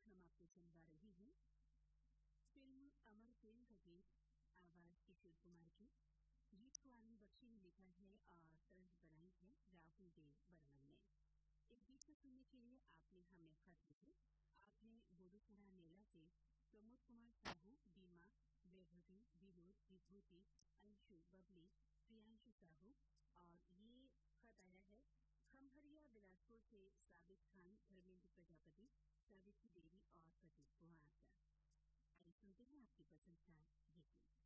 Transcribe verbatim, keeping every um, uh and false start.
हम आपको सुनवा रहे हैं फिल्म अमर प्रेम का गीत, आवाज किशोर कुमार की। गीत को आनंद बख्शी ने लिखा है और तर्ज बनाई है राहुल देव बर्मन ने। इस गीत को सुनने के लिए आपने हमें खत लिखे। आपने बोडोसरा नेला से प्रमोद कुमार साहू, बीमा, वैभवी, विनोद, विभूति, अंशु, बबली, प्रियांशु साहू और ये खत आया है खमहरिया बिलासपुर से साबित खान, धर्मेंद्र प्रजापति, सावित्री देवी और प्रदीप कुमार का। आइए सुनते हैं आपकी पसंद का ये गीत।